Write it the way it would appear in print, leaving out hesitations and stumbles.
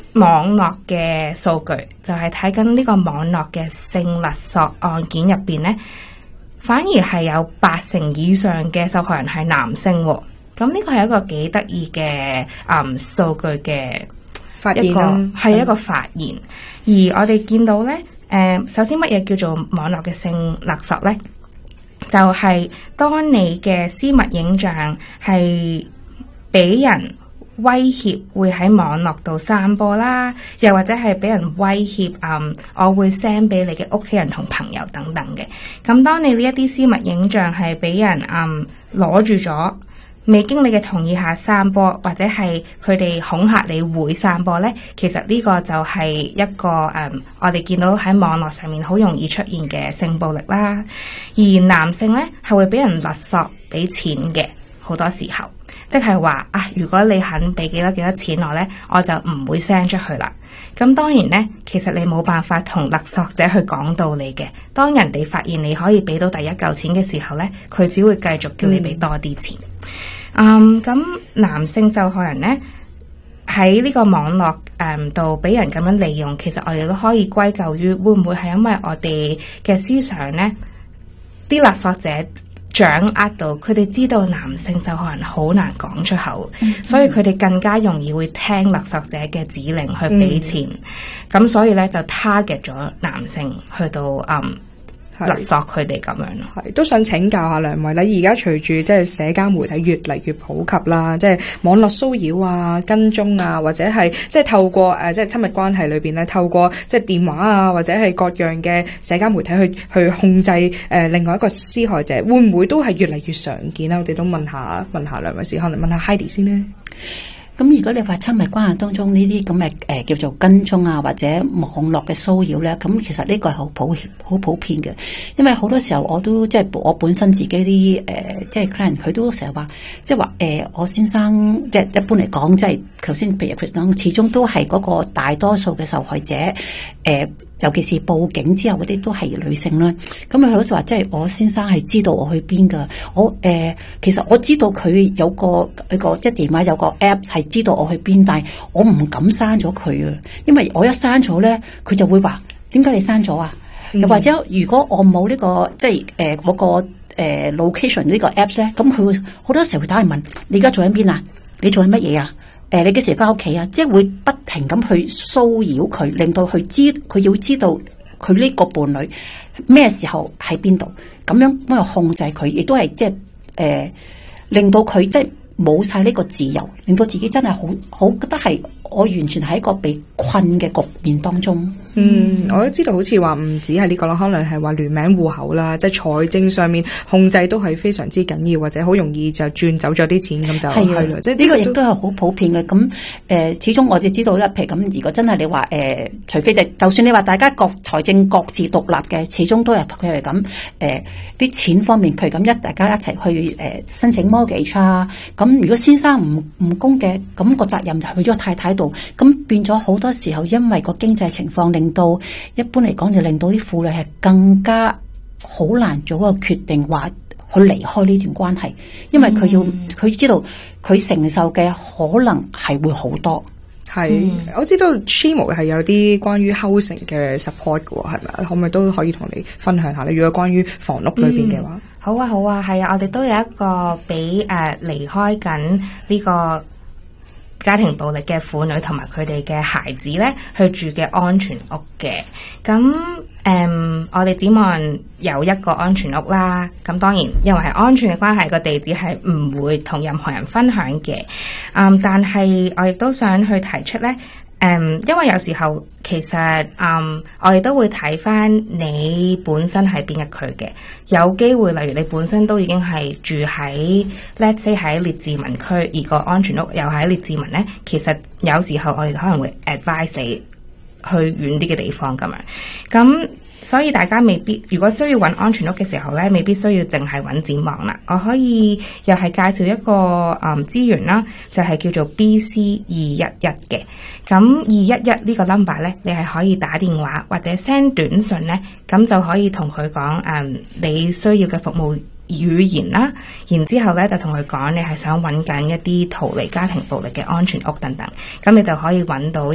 網絡嘅數據，就係睇緊呢個網絡嘅性勒索案件入邊呢，反而係有80%以上嘅受害人係男性喎。咁呢個係一個幾得意嘅數據嘅發現啦， 係一個發現。而我哋見到呢，首先乜嘢叫做網絡嘅性勒索呢？就係當你嘅私密影像係俾人威脅會喺網絡度散播啦，又或者係俾人威脅我會 send 俾你嘅屋企人同朋友等等嘅。咁當你呢一啲私密影像係俾人攞住咗，未經你嘅同意下散播，或者係佢哋恐嚇你會散播呢，其實呢個就係一個我哋見到喺網絡上面好容易出現嘅性暴力啦。而男性呢，係會俾人勒索俾錢嘅，好多時候即係話如果你肯俾幾多錢我呢，我就唔會 send 出去啦。咁當然呢，其實你冇辦法同勒索者去講道理嘅。當人哋發現你可以俾到第一嚿錢嘅時候呢，佢只會繼續叫你俾多啲錢。咁男性受害人呢，喺呢個網絡度俾人咁樣利用，其實我哋都可以歸咎於會唔會係因為我哋嘅思想呢，啲勒索者掌握到佢哋知道男性受害人好難講出口，所以佢哋更加容易會聽勒索者嘅指令去俾錢。咁所以呢，就 target 咗男性去到勒索佢哋咁樣咯。 係都想請教下兩位啦。而家隨住即係社交媒體越嚟越普及啦，即係網絡騷擾啊、跟蹤啊，或者係即係透過即係親密關係裏邊咧，透過即係電話啊，或者係各樣嘅社交媒體去控制另外一個施害者，會唔會都係越嚟越常見咧？我哋都問下兩位先，可能問下 Heidi 先咧。 咁如果你話親密關係當中呢啲咁嘅叫做跟蹤啊，或者網絡嘅騷擾咧，咁其實呢個係好普遍嘅。因為好多時候我都即係我本身自己啲即係 client 佢都成日話，即係話我先生即係一般嚟講，即係頭先譬如 Chris 講，始終都係嗰個大多數嘅受害者尤其是報警之後嗰啲都係女性啦。咁佢好似話，即係我先生係知道我去邊噶。其實我知道佢有個即係電話有個 app 係知道我去邊，但係我唔敢刪咗佢啊，因為我一刪咗咧，佢就會話點解你刪咗啊？又或者如果我冇呢個即係嗰個location 呢個 apps 咧，咁佢會好多時候會打嚟問你而家做緊邊啊？你做緊乜嘢啊？你幾時翻屋企啊？即係會不停咁去騷擾佢，令到佢要知道佢呢個伴侶咩時候喺邊度，咁樣咁去控制佢，亦都係即係令到佢即係冇晒呢個自由，令到自己真係好覺得係我完全喺一個被困嘅局面當中。 我都知道好似話唔止係呢個啦，可能係話聯名戶口啦，即係財政上面控制都係非常之緊要，或者好容易就轉走咗啲錢咁就係啦。即係呢個亦都係好普遍嘅。咁始終我哋知道咧，譬如咁，如果真係你話除非就算你話大家財政各自獨立嘅，始終都係佢係咁啲錢方面，譬如咁大家一齊去申請 mortgage 啊。咁如果先生唔供嘅，咁個責任就去咗太太度，咁變咗好多時候因為個經濟情況令到一般嚟講就令到啲婦女係更加好難做一個決定，話去離開呢段關係，因為佢知道佢承受嘅可能係會好多。 我知道 Chimo 係有啲關於 housing 嘅 support 嘅，係咪？可唔可以都可以同你分享下咧？如果關於房屋裏邊嘅話， 好啊，係啊，我哋都有一個俾離開緊呢個家庭暴力嘅婦女同埋佢哋嘅孩子咧去住嘅安全屋嘅。咁我哋指望有一個安全屋啦。咁當然因為係安全嘅關係，個地址係唔會同任何人分享嘅。但係我亦都想去提出咧，因為有時候其實我哋都會睇翻你本身係邊一區嘅，有機會例如你本身都已經係住喺 let's say 喺列治文區，而個安全屋又喺列治文呢，其實有時候我哋可能會 advise 你去遠啲嘅地方咁樣。咁所以大家未必，如果需要揾安全屋嘅時候呢，未必需要淨係揾展望啦。我可以又係介紹一個資源啦，就係叫做 BC211嘅。咁211呢個 number 呢，你係可以打電話或者 send 短信呢，咁就可以同佢講你需要嘅服務語言啦，然之後呢就同佢講你係想揾緊一啲逃離家庭暴力嘅安全屋等等，咁你就可以揾到